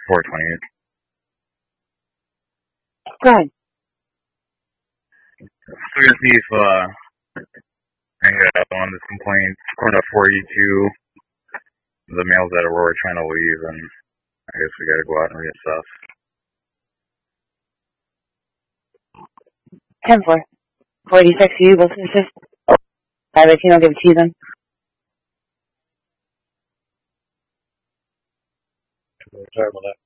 428. Go ahead. So we're gonna see if I got on this complaint. According to 482, the mail's at Aurora trying to leave, and I guess we gotta go out and reassess. 10-4. 486, you Wilson assist. 518, I'll give it to you then. Sorry about that.